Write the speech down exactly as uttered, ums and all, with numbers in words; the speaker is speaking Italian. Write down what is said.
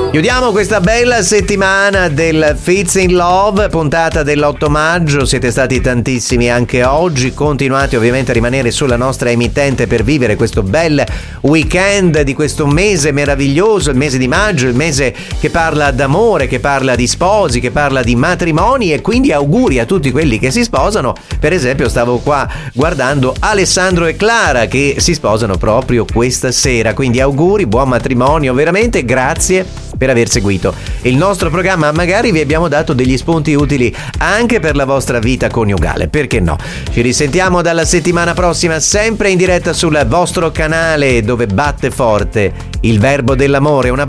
Chiudiamo questa bella settimana del Fits in Love, puntata dell'otto maggio. Siete stati tantissimi anche oggi. Continuate ovviamente a rimanere sulla nostra emittente per vivere questo bel weekend di questo mese meraviglioso, il mese di maggio, il mese che parla d'amore, che parla di sposi, che parla di matrimoni, e quindi auguri a tutti quelli che si sposano. Per esempio stavo qua guardando Alessandro e Clara che si sposano proprio questa sera, quindi auguri, buon matrimonio, veramente grazie per aver seguito il nostro programma. Magari vi abbiamo dato degli spunti utili anche per la vostra vita coniugale, perché no? Ci risentiamo dalla settimana prossima, sempre in diretta sul vostro canale dove batte forte il verbo dell'amore. Un abbraccio.